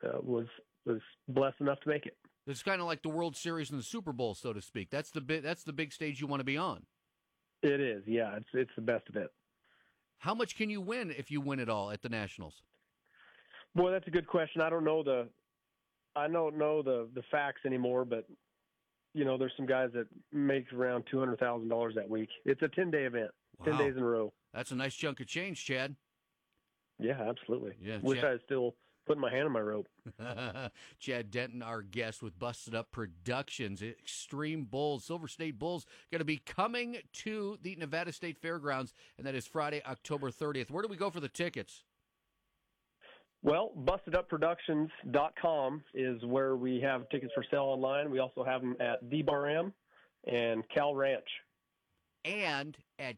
was blessed enough to make it. It's kind of like the World Series and the Super Bowl, so to speak. That's the big stage you want to be on. It is, yeah. It's the best of it. How much can you win if you win it all at the Nationals? Boy, that's a good question. I don't know the facts anymore, but there's some guys that make around $200,000 that week. It's a 10-day event, Wow. 10 days in a row. That's a nice chunk of change, Chad. Yeah, absolutely. Yeah, wish I was still putting my hand on my rope. Chad Denton, our guest with Busted Up Productions. Extreme Bulls, Silver State Bulls, going to be coming to the Nevada State Fairgrounds, and that is Friday, October 30th. Where do we go for the tickets? Well, BustedUpProductions.com is where we have tickets for sale online. We also have them at D-Bar-M and Cal Ranch. And at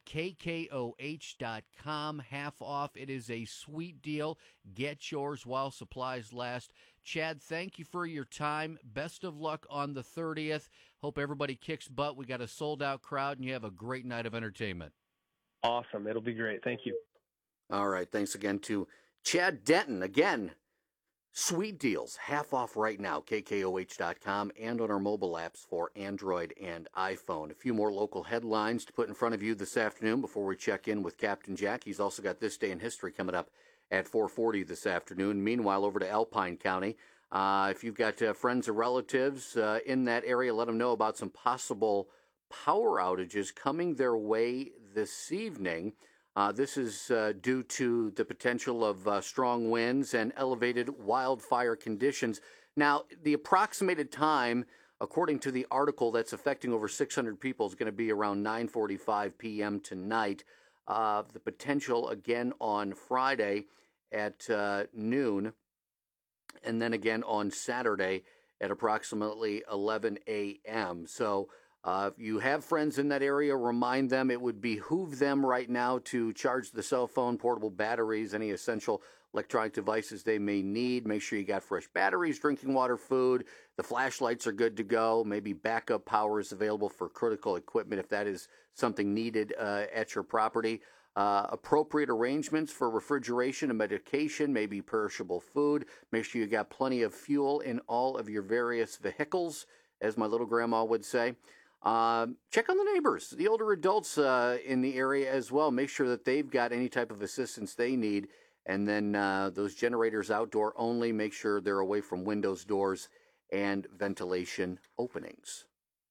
KKOH.com, half off. It is a sweet deal. Get yours while supplies last. Chad, thank you for your time. Best of luck on the 30th. Hope everybody kicks butt. We got a sold-out crowd, and you have a great night of entertainment. Awesome. It'll be great. Thank you. All right. Thanks again to Chad Denton. Again, sweet deals, half off right now, KKOH.com, and on our mobile apps for Android and iPhone. A few more local headlines to put in front of you this afternoon before we check in with Captain Jack. He's also got This Day in History coming up at 4:40 this afternoon. Meanwhile, over to Alpine County. If you've got friends or relatives in that area, let them know about some possible power outages coming their way this evening. This is due to the potential of strong winds and elevated wildfire conditions. Now, the approximated time, according to the article that's affecting over 600 people, is going to be around 9:45 p.m. tonight. The potential again on Friday at noon, and then again on Saturday at approximately 11 a.m. So if you have friends in that area, remind them. It would behoove them right now to charge the cell phone, portable batteries, any essential electronic devices they may need. Make sure you got fresh batteries, drinking water, food. The flashlights are good to go. Maybe backup power is available for critical equipment if that is something needed at your property. Appropriate arrangements for refrigeration and medication, maybe perishable food. Make sure you got plenty of fuel in all of your various vehicles, as my little grandma would say. Check on the neighbors, the older adults in the area as well. Make sure that they've got any type of assistance they need. And then those generators outdoor only, make sure they're away from windows, doors, and ventilation openings.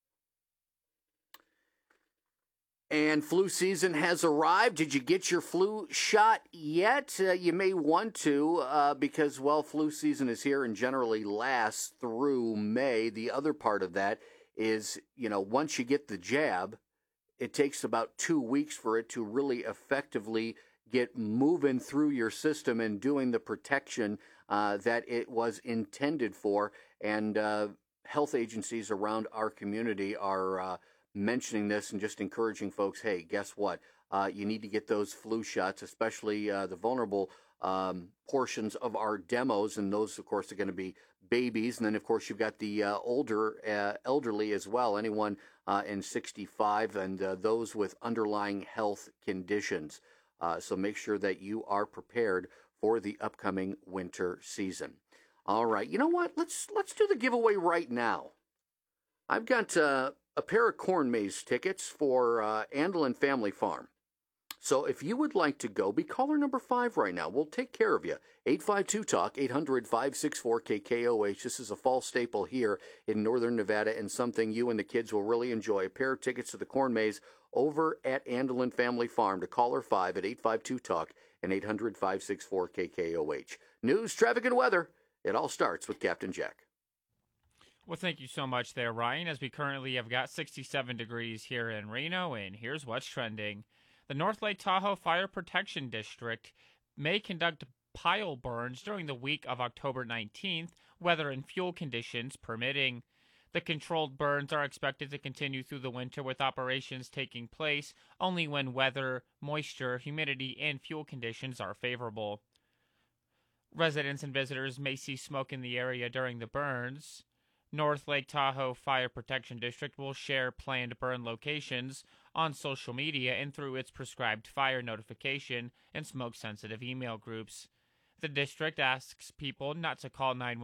And flu season has arrived. Did you get your flu shot yet? You may want to because, well, flu season is here and generally lasts through May. The other part of that is, once you get the jab, it takes about 2 weeks for it to really effectively get moving through your system and doing the protection that it was intended for. And health agencies around our community are mentioning this and just encouraging folks, hey, guess what? You need to get those flu shots, especially the vulnerable portions of our demos. And those, of course, are going to be babies. And then, of course, you've got the elderly as well, anyone in 65 and those with underlying health conditions. So make sure that you are prepared for the upcoming winter season. All right. You know what? Let's do the giveaway right now. I've got a pair of corn maze tickets for Andelin Family Farm. So if you would like to go, be caller number 5 right now. We'll take care of you. 852-TALK, 800-564-KKOH. This is a fall staple here in northern Nevada and something you and the kids will really enjoy. A pair of tickets to the corn maze over at Andelin Family Farm to caller 5 at 852-TALK and 800-564-KKOH. News, traffic, and weather. It all starts with Captain Jack. Well, thank you so much there, Ryan, as we currently have got 67 degrees here in Reno, and here's what's trending. The North Lake Tahoe Fire Protection District may conduct pile burns during the week of October 19th, weather and fuel conditions permitting. The controlled burns are expected to continue through the winter, with operations taking place only when weather, moisture, humidity, and fuel conditions are favorable. Residents and visitors may see smoke in the area during the burns. North Lake Tahoe Fire Protection District will share planned burn locations on social media and through its prescribed fire notification and smoke-sensitive email groups. The district asks people not to call 911